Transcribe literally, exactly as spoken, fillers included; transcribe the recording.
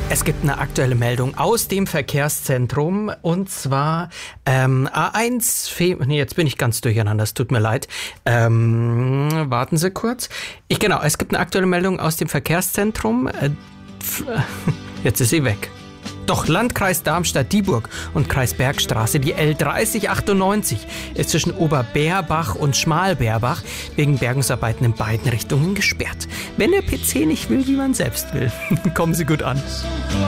Es gibt eine aktuelle Meldung aus dem Verkehrszentrum und zwar ähm, A eins, Fe- nee, jetzt bin ich ganz durcheinander, es tut mir leid. Ähm, warten Sie kurz. Ich, genau, es gibt eine aktuelle Meldung aus dem Verkehrszentrum. Äh, f- jetzt ist sie weg. Doch Landkreis Darmstadt-Dieburg und Kreis Bergstraße, die L dreißig achtundneunzig, ist zwischen Oberbeerbach und Schmalbeerbach wegen Bergungsarbeiten in beiden Richtungen gesperrt. Wenn der P C nicht will, wie man selbst will. Kommen Sie gut an.